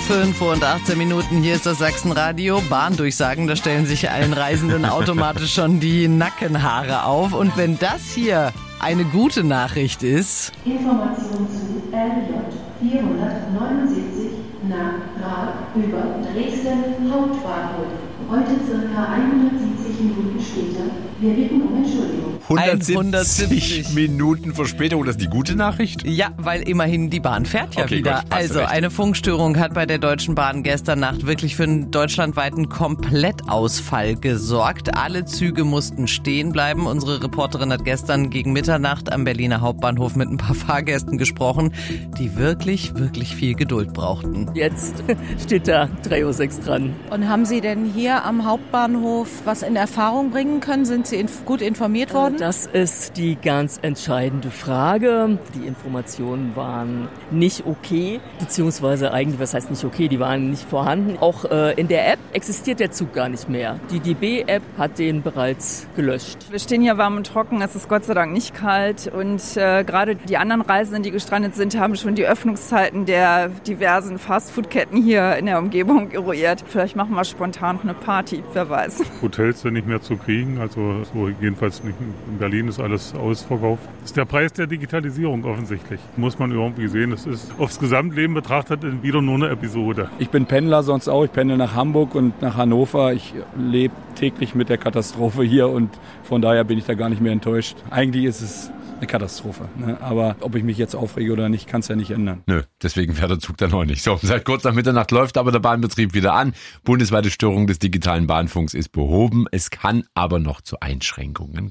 5 und 18 Minuten, hier ist das Sachsenradio. Bahndurchsagen, da stellen sich allen Reisenden automatisch schon die Nackenhaare auf. Und wenn das hier eine gute Nachricht ist... Information zu RJ 479 nach Prag über Dresden Hauptbahnhof. Heute circa 170 Minuten später. Wir bitten um Entschuldigung. 170 Minuten Verspätung, das ist die gute Nachricht? Ja, weil immerhin die Bahn fährt ja Okay, wieder. gut, hast Also recht. eine Funkstörung hat bei der Deutschen Bahn gestern Nacht wirklich für einen deutschlandweiten Komplettausfall gesorgt. Alle Züge mussten stehen bleiben. Unsere Reporterin hat gestern gegen Mitternacht am Berliner Hauptbahnhof mit ein paar Fahrgästen gesprochen, die wirklich, wirklich viel Geduld brauchten. Jetzt steht da 3:06 Uhr dran. Und haben Sie denn hier am Hauptbahnhof was in Erfahrung bringen können? Sind Sie gut informiert worden? Das ist die ganz entscheidende Frage. Die Informationen waren nicht okay, beziehungsweise eigentlich, was heißt nicht okay, die waren nicht vorhanden. Auch in der App existiert der Zug gar nicht mehr. Die DB-App hat den bereits gelöscht. Wir stehen hier warm und trocken, es ist Gott sei Dank nicht kalt und gerade die anderen Reisenden, die gestrandet sind, haben schon die Öffnungszeiten der diversen Fastfood-Ketten hier in der Umgebung eruiert. Vielleicht machen wir spontan noch eine Party, wer weiß. Hotels sind nicht mehr zu kriegen, also so jedenfalls nicht in Berlin ist alles ausverkauft. Das ist der Preis der Digitalisierung offensichtlich. Muss man irgendwie sehen, es ist aufs Gesamtleben betrachtet wieder nur eine Episode. Ich bin Pendler sonst auch, ich pendel nach Hamburg und nach Hannover. Ich lebe täglich mit der Katastrophe hier und von daher bin ich da gar nicht mehr enttäuscht. Eigentlich ist es eine Katastrophe, ne? Aber ob ich mich jetzt aufrege oder nicht, kann es ja nicht ändern. Nö, deswegen fährt der Zug dann noch nicht. So, seit kurz nach Mitternacht läuft aber der Bahnbetrieb wieder an. Bundesweite Störung des digitalen Bahnfunks ist behoben. Es kann aber noch zu Einschränkungen